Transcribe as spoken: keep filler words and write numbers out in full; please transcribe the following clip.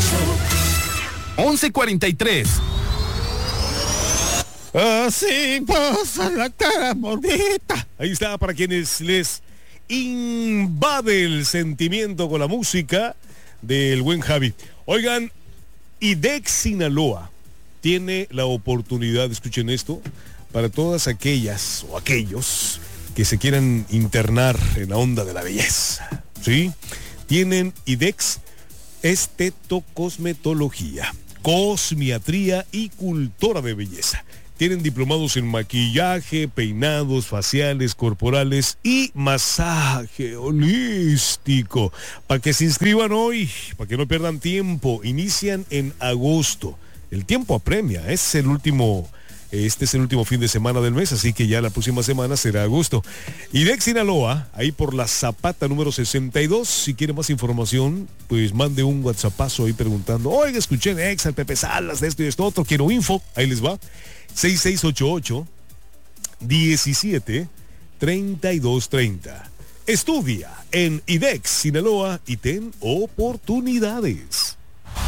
once cuarenta y tres. Así pasa la cara bonita. Ahí está, para quienes les invade el sentimiento con la música del buen Javi. Oigan, IDEX Sinaloa tiene la oportunidad, escuchen esto, para todas aquellas o aquellos que se quieran internar en la onda de la belleza, ¿sí? Tienen IDEX Estetocosmetología, Cosmiatría y Cultura de Belleza. Tienen diplomados en maquillaje, peinados, faciales, corporales y masaje holístico. Para que se inscriban hoy, para que no pierdan tiempo. Inician en agosto. El tiempo apremia, es el último, este es el último fin de semana del mes, así que ya la próxima semana será agosto. IDEX Sinaloa, ahí por la Zapata número sesenta y dos. Si quiere más información, pues mande un WhatsAppazo ahí preguntando, oiga, escuché de Ex, al Pepe Salas, de esto y esto otro, quiero info, ahí les va. seis seis ocho ocho, diecisiete, treinta y dos treinta. Estudia en IDEX Sinaloa y ten oportunidades.